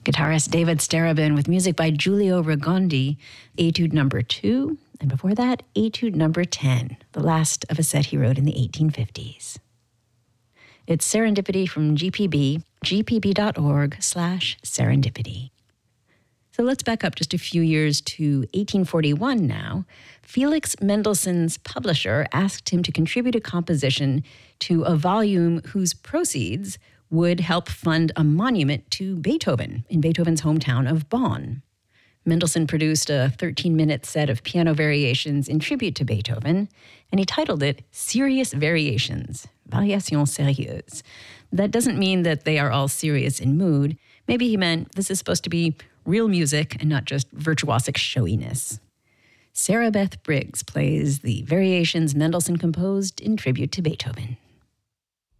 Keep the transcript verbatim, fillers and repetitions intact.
Guitarist David Starobin with music by Giulio Ragondi, Etude number two, and before that, Etude number ten, the last of a set he wrote in the eighteen fifties. It's Serendipity from G P B, gpb.org slash serendipity. So let's back up just a few years to eighteen forty-one now. Felix Mendelssohn's publisher asked him to contribute a composition to a volume whose proceeds would help fund a monument to Beethoven in Beethoven's hometown of Bonn. Mendelssohn produced a thirteen-minute set of piano variations in tribute to Beethoven, and he titled it Serious Variations, Variations Sérieuses. That doesn't mean that they are all serious in mood. Maybe he meant this is supposed to be real music and not just virtuosic showiness. Sarah Beth Briggs plays the variations Mendelssohn composed in tribute to Beethoven.